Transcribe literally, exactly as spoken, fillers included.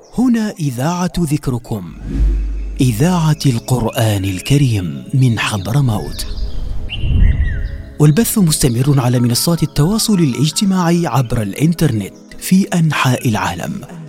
هنا إذاعة ذكركم، إذاعة القرآن الكريم من حضرموت، والبث مستمر على منصات التواصل الاجتماعي عبر الإنترنت في أنحاء العالم.